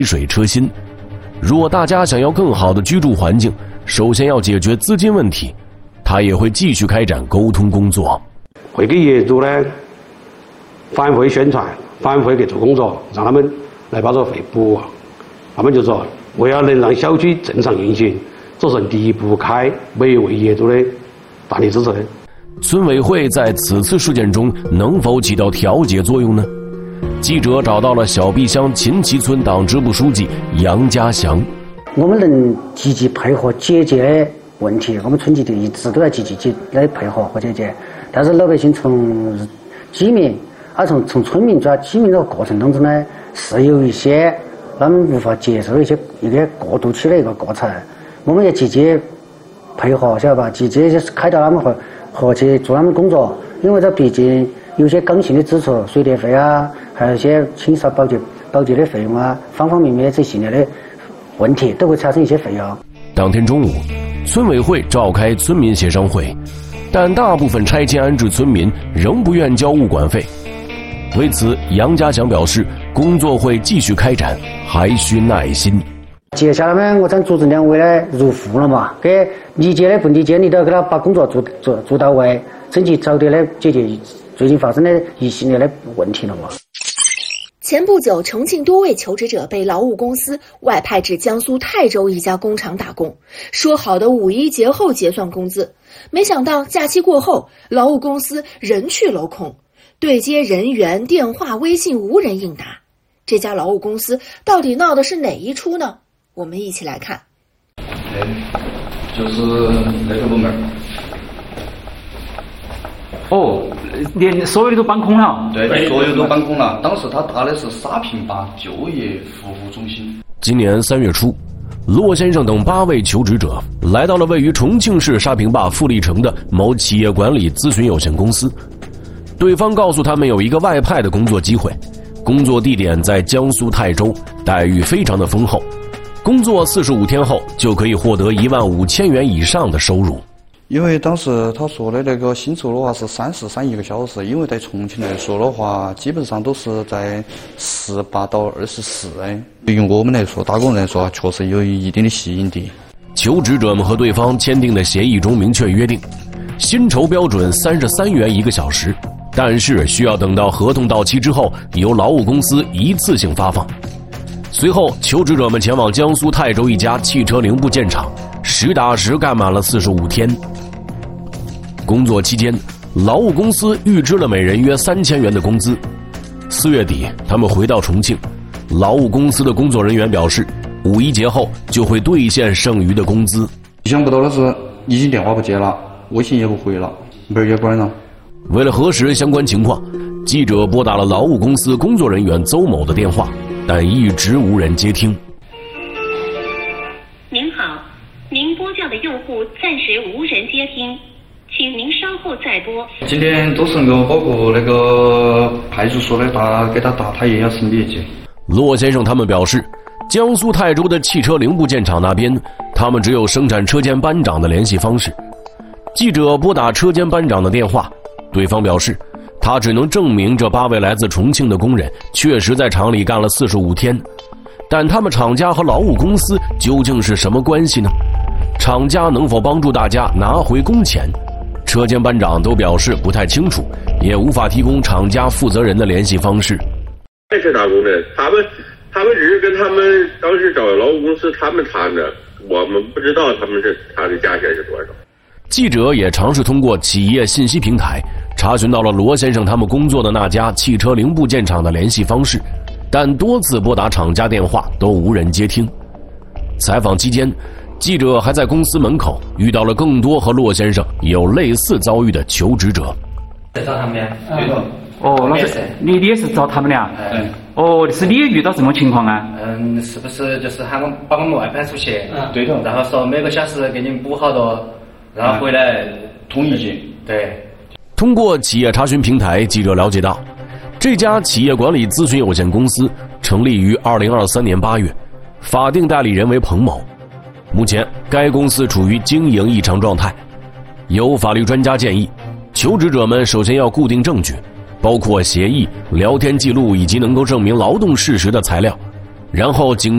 水车薪。若大家想要更好的居住环境，首先要解决资金问题，他也会继续开展沟通工作。 会给业主呢反馈宣传，反馈去做工作，让他们来把这个费补。他们就说，为了能让小区正常运行，这是离不开每一位业主的大力支持的。 村委会在此次事件中能否起到调解作用呢？记者找到了小壁乡秦旗村党支部书记杨家祥。 我们能积极配合解决问题，我们村级的一直都在积极来配合和解决。但是老百姓从居民从村民转居民这个过程当中呢，是有一些他们无法接受一个过渡期的一个过程。我们也积极配合，晓得吧？积极开导他们和去做他们工作，因为这毕竟有些刚性的支出，水电费啊，还有一些清扫保洁的费用啊，方方面面这系列的问题都会产生一些费用。 当天中午，村委会召开村民协商会，但大部分拆迁安置村民仍不愿交物管费。为此，杨家祥表示，工作会继续开展，还需耐心。 接下来呢，我咱组织两委呢入户了嘛，给理解的不理解，你都要给他把工作做到位，争取早点来解决最近发生的一系列的问题了嘛。 前不久，重庆多位求职者被劳务公司外派至江苏泰州一家工厂打工，说好的五一节后结算工资，没想到假期过后，劳务公司人去楼空，对接人员、电话、微信无人应答。这家劳务公司到底闹的是哪一出呢？我们一起来看。 就是那个部门。 哦，连所有的都搬空了。 对，所有都搬空了。当时他打的是沙坪坝就业服务中心。 今年3月初，骆先生等8位求职者来到了位于重庆市沙坪坝富力城的某企业管理咨询有限公司。对方告诉他们有一个外派的工作机会，工作地点在江苏泰州，待遇非常的丰厚，工作45天后就可以获得15000元以上的收入。 因为当时他说的那个薪酬的话是33一个小时，因为在重庆来说的话，基本上都是在18到24哎。对于我们来说，打工人来说，确实有一定的吸引力。 求职者们和对方签订的协议中明确约定，薪酬标准33元一个小时，但是需要等到合同到期之后，由劳务公司一次性发放。随后，求职者们前往江苏泰州一家汽车零部件厂，实打实干满了45天。工作期间，劳务公司预支了每人约3000元的工资。4月底，他们回到重庆，劳务公司的工作人员表示，5一节后就会兑现剩余的工资。 想不到的是，已经电话不接了，微信也不回了，门也关了。 为了核实相关情况，记者拨打了劳务公司工作人员邹某的电话，但一直无人接听。 您好，您拨叫的用户暂时无人接听，请您稍后再拨。 今天都是包括那个派出所的给他打，他也要审理去。 骆先生他们表示，江苏泰州的汽车零部件厂那边，他们只有生产车间班长的联系方式。记者拨打车间班长的电话，对方表示，他只能证明这8位来自重庆的工人确实在厂里干了45天，但他们厂家和劳务公司究竟是什么关系呢？厂家能否帮助大家拿回工钱？车间班长都表示不太清楚，也无法提供厂家负责人的联系方式。 在这打工的，他们只是跟他们当时找劳务公司他们谈的，我们不知道他的价钱是多少。 记者也尝试通过企业信息平台查询到了罗先生他们工作的那家汽车零部件厂的联系方式，但多次拨打厂家电话都无人接听。采访期间，记者还在公司门口遇到了更多和骆先生有类似遭遇的求职者。 在找他们俩？ 对的。 哦，那是你也是找他们俩？哦，是你也遇到什么情况啊？ 是不是就是喊把我们外派出去？ 对的。 然后说每个小时给你们补好多，然后回来统一金。 对。 通过企业查询平台，记者了解到，这家企业管理咨询有限公司成立于2023年8月，法定代理人为彭某。目前，该公司处于经营异常状态。有法律专家建议，求职者们首先要固定证据，包括协议、聊天记录以及能够证明劳动事实的材料，然后警